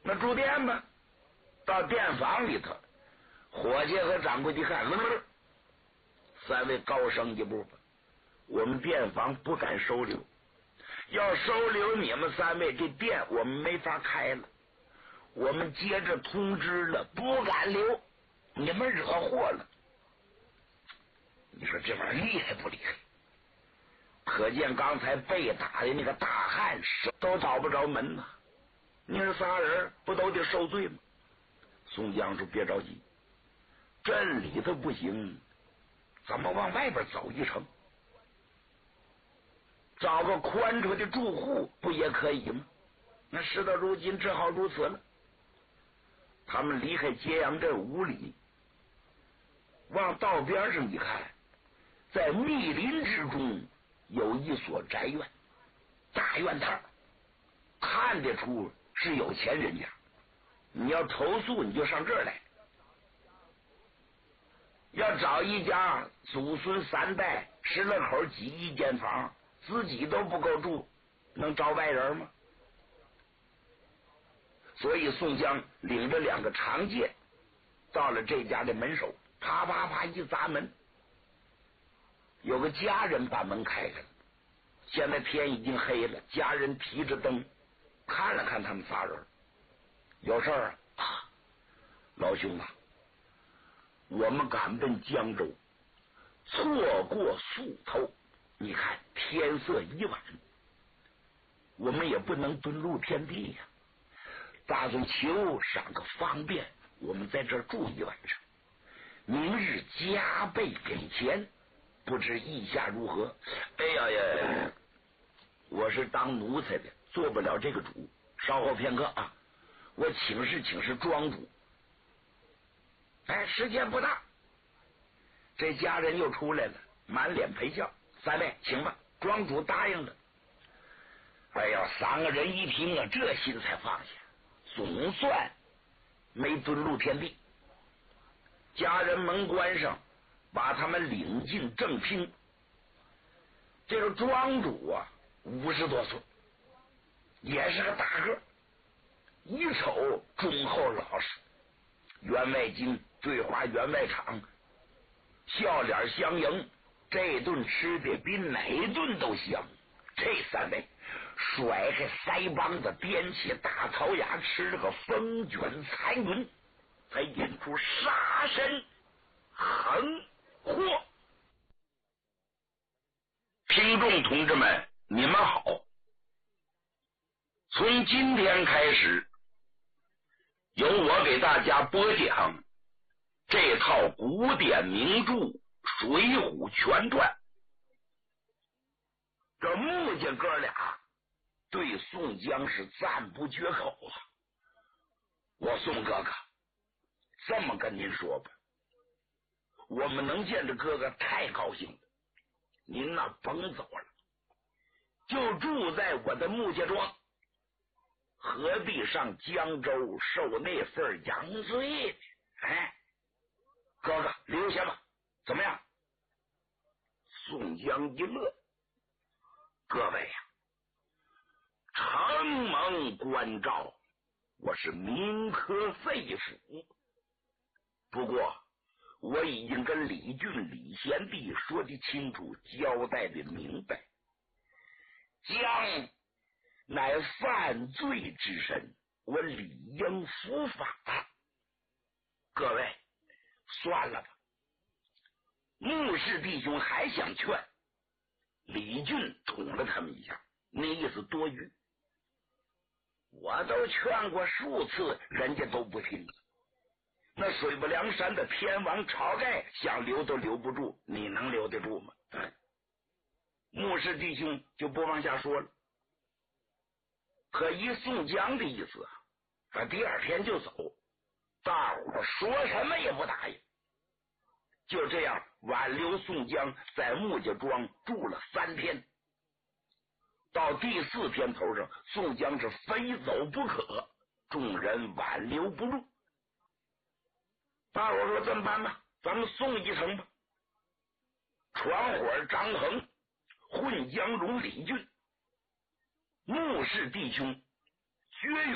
那住店吧，到店房里头，伙计和掌柜的看，三位高升一步吧，我们店房不敢收留，要收留你们三位，这店我们没法开了。我们接着通知了，不敢留，你们惹祸了。你说这玩意儿厉害不厉害？可见刚才被打的那个大汉都找不着门呐。你说仨人不都得受罪吗？宋江说别着急，镇里头不行，咱们往外边走一程，找个宽敞的住户不也可以吗？那事到如今只好如此了。他们离开揭阳镇5里，往道边上一看，在密林之中有一所宅院，大院台，看得出是有钱人家。你要投诉你就上这儿来，要找一家祖孙3代10来口挤一间房，自己都不够住，能招外人吗？所以宋江领着2个长剑到了这家的门首，啪啪啪一砸门，有个家人把门开开了。现在天已经黑了，家人提着灯看了看他们仨人，有事儿啊？老兄啊，我们赶奔江州，错过宿头，你看天色已晚，我们也不能蹲露天地呀，打算求赏个方便，我们在这儿住一晚上，明日加倍给钱，不知意下如何？哎呀呀，我是当奴才的，做不了这个主，稍后片刻啊，我请示庄主。哎，时间不大，这家人又出来了，满脸陪笑，三位请吧。庄主答应了。哎呀，3个人一听啊，这心才放下，总算没蹲露天地。家人门关上，把他们领进正厅。这个庄主啊，50多岁，也是个大个，一瞅忠厚老实，员外金，对花员外场，笑脸相迎，这顿吃的比哪顿都香。这3位甩开腮帮子，掂起大槽牙，吃了个风卷残云，才引出杀身横祸。听众同志们，你们好！从今天开始，由我给大家播讲这套古典名著《水浒全传》。这木家哥俩对宋江是赞不绝口啊！我宋哥哥，这么跟您说吧，我们能见着哥哥太高兴了，您那甭走了，就住在我的木家庄，何必上江州受那份洋罪呢？哎，哥哥留下吧，怎么样？宋江一乐，各位呀，承蒙关照，我是铭刻肺腑。不过我已经跟李俊、李贤弟说的清楚，交代的明白，江乃犯罪之身，我理应伏法。各位算了吧。穆氏弟兄还想劝，李俊捅了他们一下，那意思多余。我都劝过数次，人家都不听。那水泊梁山的天王晁盖想留都留不住，你能留得住吗？穆氏弟兄就不往下说了。可依宋江的意思啊，第2天就走，大伙说什么也不答应。就这样挽留宋江在穆家庄住了3天。到第4天头上，宋江是非走不可，众人挽留不住。大伙说这么办吧，咱们送一程吧。传伙张衡、混江荣、李俊、穆氏弟兄、薛